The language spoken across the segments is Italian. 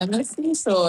Nel ufficio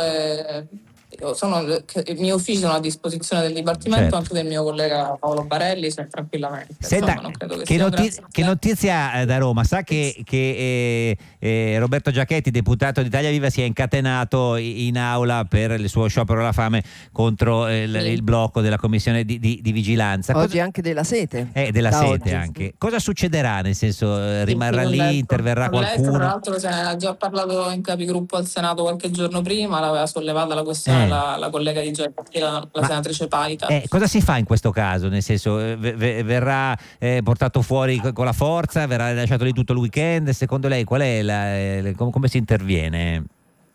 i miei uffici sono a disposizione del Dipartimento, Certo. anche del mio collega Paolo Barelli, cioè tranquillamente. Senta, Insomma, non credo che sia un che notizia da Roma? Sa che Roberto Giachetti, deputato d'Italia Viva, si è incatenato in aula per il suo sciopero alla fame contro il blocco della commissione di vigilanza. Oggi anche della Sete. Della Da Sete oggi. anche. Cosa succederà? Nel senso, rimarrà lì, letto. interverrà Ho letto, qualcuno? tra l'altro se ne ha già parlato in capigruppo al Senato qualche giorno prima, l'aveva sollevata la questione la collega di Giachetti, la senatrice Paita. Cosa si fa in questo caso? Nel senso, verrà portato fuori con la forza, verrà lasciato lì tutto il weekend? Secondo lei qual è come si interviene?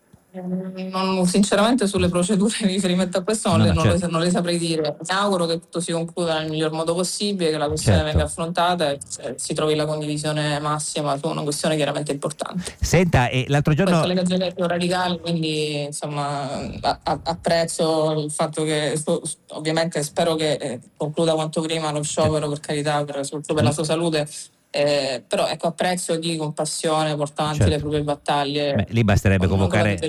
Sinceramente sulle procedure in riferimento a questo certo. non le saprei dire. Mi auguro che tutto si concluda nel miglior modo possibile, che la questione venga affrontata e si trovi la condivisione massima su una questione chiaramente importante. Senta, l'altro giorno... Poi il collega Giachetti è un radicale, quindi insomma apprezzo il fatto che ovviamente spero che concluda quanto prima lo sciopero, per carità, soprattutto per la sua salute. Però ecco, apprezzo chi con passione porta avanti le proprie battaglie. Lì basterebbe convocare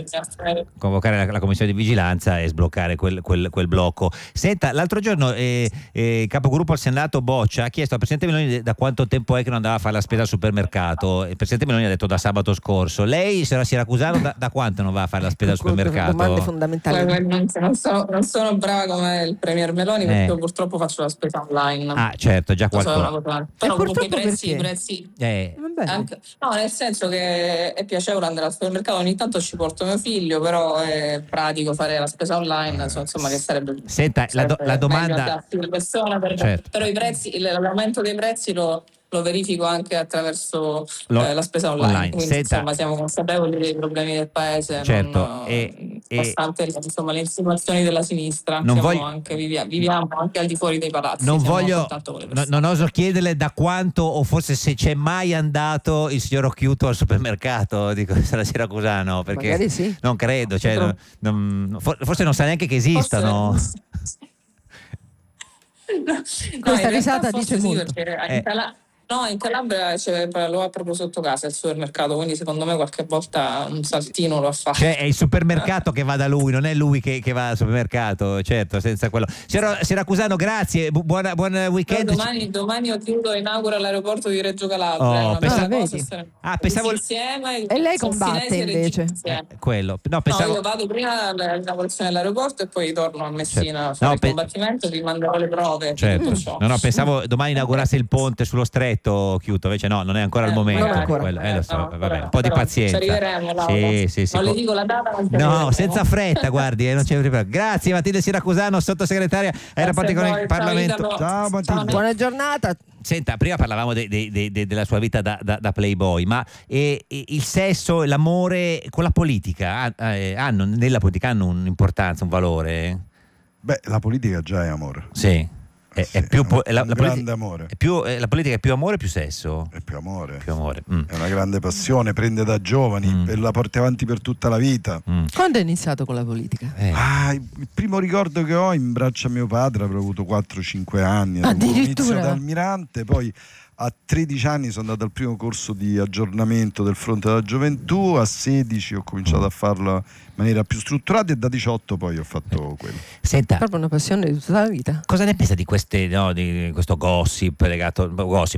la commissione di vigilanza e sbloccare quel blocco. Senta, l'altro giorno capogruppo al Senato Boccia ha chiesto al Presidente Meloni da quanto tempo è che non andava a fare la spesa al supermercato. Il Presidente Meloni ha detto da sabato scorso. Lei, signora Siracusano, da quanto non va a fare la spesa al supermercato? Domande fondamentali. Non sono brava come il Premier Meloni, perché io purtroppo faccio la spesa online. Ah, certo, già qualcosa. Però comunque i prezzi anche, no, nel senso che è piacevole andare al supermercato, ogni tanto ci porto mio figlio, però è pratico fare la spesa online, insomma, che sarebbe. Senta, la domanda però i prezzi, l'aumento dei prezzi lo verifico anche attraverso la spesa online. Quindi insomma siamo consapevoli dei problemi del paese, nonostante le insinuazioni della sinistra. Viviamo anche al di fuori dei palazzi. Non oso chiederle da quanto, o forse se c'è mai andato il signor Occhiuto al supermercato di Siracusano, perché magari sì. Non credo, cioè, forse non sa neanche che esistano. Questa risata dice molto. In Calabria lo ha proprio sotto casa il supermercato, quindi secondo me qualche volta un saltino lo ha fatto. Cioè è il supermercato che va da lui, non è lui che va al supermercato, certo, senza quello. Signora Siracusano, grazie, buon weekend. Domani Occhiuto inaugura l'aeroporto di Reggio Calabria. Pensavo insieme e lei combatte invece. Quello. Io vado prima all'inaugurazione dell'aeroporto e poi torno a Messina a fare il combattimento, vi manderò le prove. Certo. Pensavo domani inaugurasse il ponte sullo stretto Chiuto, invece no, non è ancora il momento. Lo so, vabbè, un po' di pazienza. Ci arriveremo. Sì. Non le dico la data, no, senza fretta, guardi, non c'è problema. Grazie Matilde Siracusano, sottosegretaria ai rapporti con il Parlamento. Ciao Matilde. Buona giornata. Senta, prima parlavamo della sua vita da playboy, ma il sesso e l'amore con la politica nella politica hanno un'importanza, un valore? Beh, la politica già è amore. Sì. È più grande amore. La politica è più amore o più sesso? È più amore. È una grande passione, prende da giovani e la porti avanti per tutta la vita. Quando hai iniziato con la politica? Il primo ricordo che ho in braccio a mio padre, avrò avuto 4-5 anni. Addirittura? Inizio da almirante, poi a 13 anni sono andato al primo corso di aggiornamento del Fronte della Gioventù, a 16 ho cominciato a farlo in maniera più strutturata e da 18 poi ho fatto quello. Senta, proprio una passione di tutta la vita. Cosa ne pensa di di questo gossip legato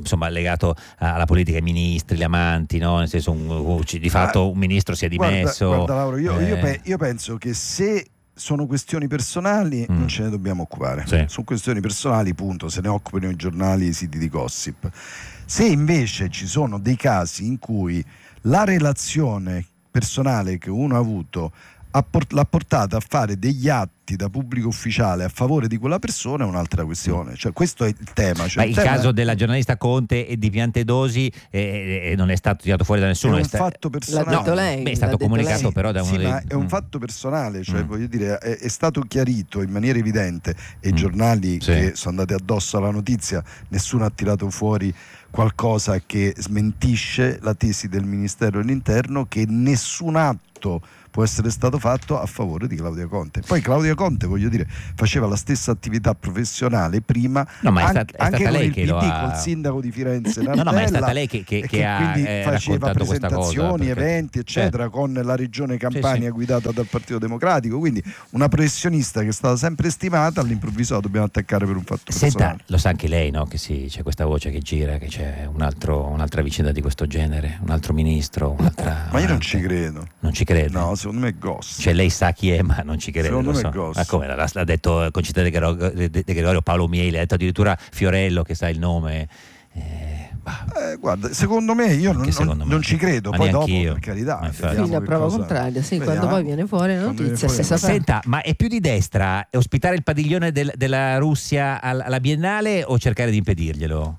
alla politica, ai ministri, gli amanti, no? Nel senso di fatto un ministro si è dimesso. Guarda Lauro, io penso che se sono questioni personali non ce ne dobbiamo occupare. Sono questioni personali, punto. Se ne occupano i giornali e i siti di gossip. Se invece ci sono dei casi in cui la relazione personale che uno ha avuto l'ha portata a fare degli atti da pubblico ufficiale a favore di quella persona, è un'altra questione. Cioè, questo è il tema. Il caso della giornalista Conte e di Piantedosi non è stato tirato fuori da nessuno. È un fatto personale. L'ha detto lei. È stato comunicato però da uno dei... ma è un fatto personale, cioè voglio dire, è stato chiarito in maniera evidente e i giornali che sono andati addosso alla notizia, nessuno ha tirato fuori qualcosa che smentisce la tesi del Ministero dell'Interno che nessun atto può essere stato fatto a favore di Claudia Conte. Poi Claudia Conte, voglio dire, faceva la stessa attività professionale prima, anche con il PD, col sindaco di Firenze Nardella, ma è stata lei che ha faceva presentazioni, cosa, eventi eccetera, con la regione Campania guidata dal Partito Democratico, quindi una professionista che è stata sempre stimata, all'improvviso la dobbiamo attaccare per un fatto personale. Lo sa anche lei, no? Che c'è questa voce che gira, che c'è un'altra vicenda di questo genere, un altro ministro, ma io non ci credo. Non ci credo? No, secondo me è gossip. Cioè lei sa chi è, ma non ci credo. Secondo me è gossip. Ma come l'ha detto Concita De Gregorio, Paolo Mieli, l'ha detto addirittura Fiorello che sa il nome. Guarda, secondo me io non ci credo, poi dopo per carità fino a prova contraria, quando poi viene fuori la notizia Senta, ma è più di destra ospitare il padiglione della Russia alla Biennale o cercare di impedirglielo?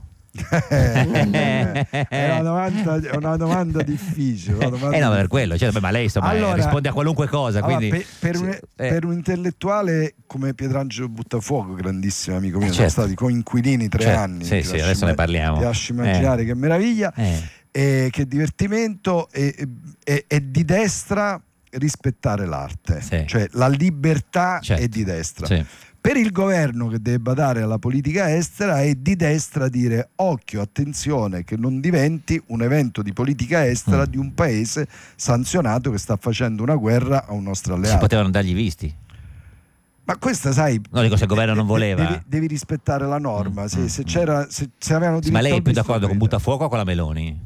È una domanda difficile, no, per quello, ma lei insomma risponde a qualunque cosa, quindi per un intellettuale come Pietrangelo Buttafuoco, grandissimo amico mio, sono stati coinquilini 3 anni. Sì, adesso ne parliamo. Ti lascio immaginare che meraviglia, che divertimento, è di destra rispettare l'arte, cioè la libertà è di destra. Per il governo che deve badare alla politica estera è di destra dire occhio, attenzione che non diventi un evento di politica estera di un paese sanzionato che sta facendo una guerra a un nostro alleato. Si potevano dargli visti. Ma questa, sai, no, dico, se il governo non voleva, devi rispettare la norma. Se avevano diritto, ma lei è più d'accordo con Buttafuoco o con la Meloni?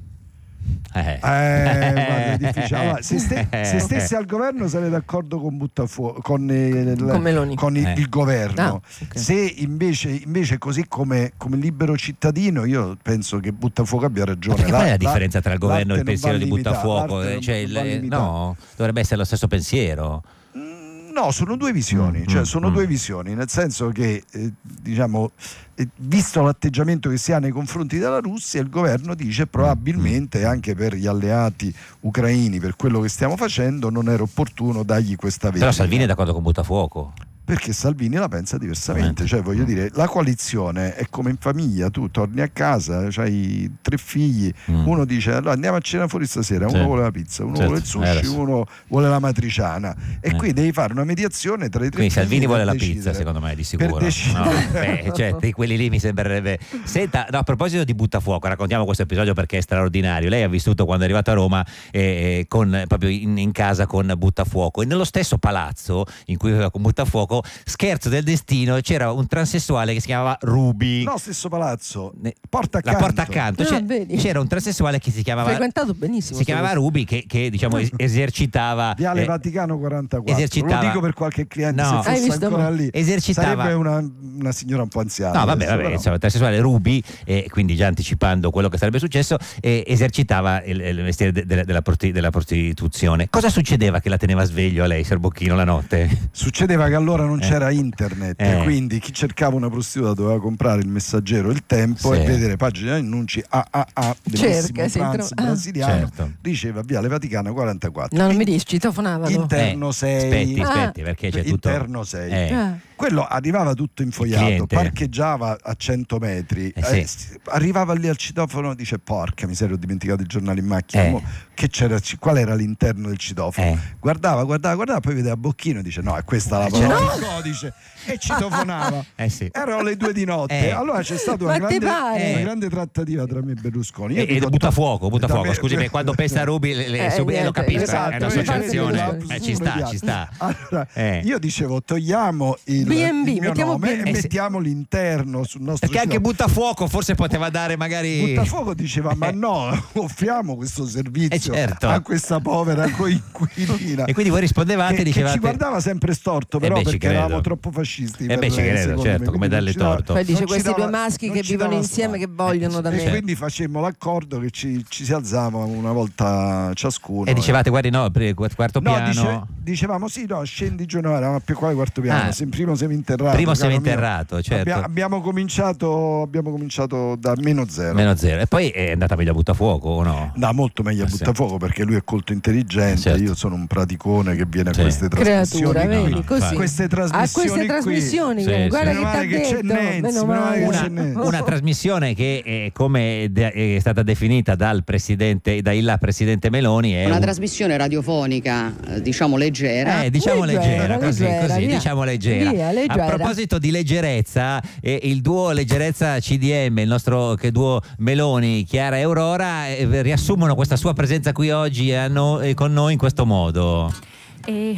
Guarda, è difficile. Allora, se stessi al governo sarei d'accordo con Buttafuoco, con Meloni, con il governo. Okay. Se invece così come libero cittadino, io penso che Buttafuoco abbia ragione. Qual è la differenza tra il governo e il pensiero di Buttafuoco? No, dovrebbe essere lo stesso pensiero. No, sono due visioni, due visioni, nel senso che visto l'atteggiamento che si ha nei confronti della Russia, il governo dice probabilmente anche per gli alleati ucraini, per quello che stiamo facendo, non era opportuno dargli questa vita. Però Salvini è d'accordo con Buttafuoco? Perché Salvini la pensa diversamente, cioè voglio dire, la coalizione è come in famiglia, tu torni a casa, hai 3 figli, uno dice allora andiamo a cena fuori stasera, uno vuole la pizza, uno vuole il sushi, uno vuole la matriciana, e qui devi fare una mediazione tra i 3 quindi figli. Salvini vuole la pizza, secondo me, di sicuro. Quelli lì mi sembrerebbe. Senta, a proposito di Buttafuoco, raccontiamo questo episodio perché è straordinario. Lei ha vissuto quando è arrivata a Roma proprio in casa con Buttafuoco, e nello stesso palazzo in cui viveva con Buttafuoco, scherzo del destino, c'era un transessuale che si chiamava Ruby. No, stesso palazzo, porta accanto. C'era un transessuale che si chiamava, frequentato benissimo, si chiamava Ruby, che diciamo esercitava Viale Vaticano 44. Lo dico per qualche cliente, se fosse ancora lì. Sarebbe una signora un po' anziana. No, vabbè, insomma, il transessuale Ruby, quindi già anticipando quello che sarebbe successo, esercitava il mestiere della prostituzione. Cosa succedeva che la teneva sveglio a lei, Serbocchino, la notte? Succedeva che allora non c'era internet, quindi chi cercava una prostituta doveva comprare il Messaggero, il Tempo, e vedere pagine di annunci brasiliano, diceva Viale Vaticano 44. No, non mi dici, citofonavano. Interno 6. Aspetti, perché c'è tutto. Interno 6. Quello arrivava tutto infogliato, parcheggiava a 100 metri, arrivava lì al citofono, dice porca miseria, ho dimenticato il giornale in macchina, che c'era, qual era l'interno del citofono? Guardava, poi vedeva Bocchino e dice no, è questa la parola, il codice, e citofonava. Erano le 2 di notte, allora c'è stata una grande trattativa tra me e Berlusconi. E Buttafuoco, scusami, quando pensa a Ruby lo capisco, è un'associazione, ci sta. Allora, io dicevo togliamo il B&B, mio nome e mettiamo l'interno sul nostro perché anche Buttafuoco forse poteva dare magari. Buttafuoco diceva ma no, offriamo questo servizio a questa povera coinquilina, e quindi voi rispondevate, dicevate, che ci guardava sempre storto, però perché eravamo troppo fascisti ci credo, certo, come darle torto. Poi dice questi due maschi che vivono insieme che vogliono da me, e quindi facemmo l'accordo che ci si alzava una volta ciascuno e dicevate guardi no, quarto piano. dicevamo sì, no, scendi giù, no, eravamo più qua al quarto piano, primo seminterrato. Primo seminterrato, certo. Abbiamo cominciato da -0. -0. E poi è andata meglio a buttafuoco o no? No, molto meglio a buttafuoco, perché lui è colto intelligente, certo. Io sono un praticone che viene a queste trasmissioni. Creatura, vedi, così. Queste trasmissioni qui. Guarda che c'è Nenzi, una trasmissione che come è stata definita da il presidente Meloni è una trasmissione radiofonica diciamo leggera, diciamo leggera. A proposito di leggerezza, il duo leggerezza CDM, il nostro duo Meloni, Chiara e Aurora, riassumono questa sua presenza qui oggi con noi in questo modo.